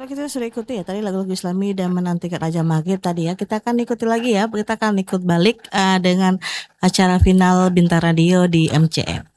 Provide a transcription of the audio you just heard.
Kalau kita sudah ikuti ya tadi lagu-lagu Islami dan menantikan Raja Maghrib tadi ya. Kita akan ikuti lagi ya. Kita akan ikut balik dengan acara final Bintang Radio di MCM.